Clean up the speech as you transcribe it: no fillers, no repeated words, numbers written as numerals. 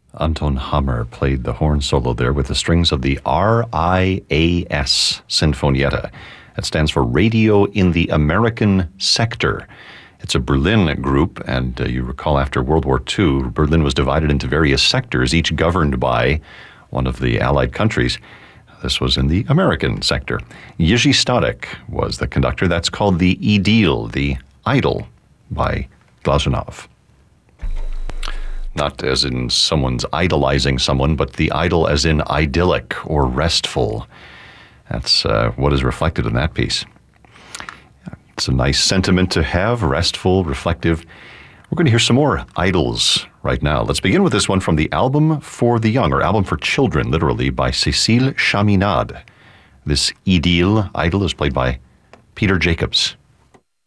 Anton Hammer played the horn solo there with the strings of the RIAS Sinfonietta. It stands for Radio in the American Sector. It's a Berlin group, and you recall after World War II, Berlin was divided into various sectors, each governed by one of the Allied countries. This was in the American sector. Jiří Stadek was the conductor. That's called the Idyll, the Idyll by Glazunov. Not as in someone's idolizing someone, but the idyll as in idyllic or restful. That's what is reflected in that piece. It's a nice sentiment to have, restful, reflective. We're going to hear some more idylls right now. Let's begin with this one from the Album for the Young, or Album for Children, literally, by Cécile Chaminade. This idyll is played by Peter Jacobs.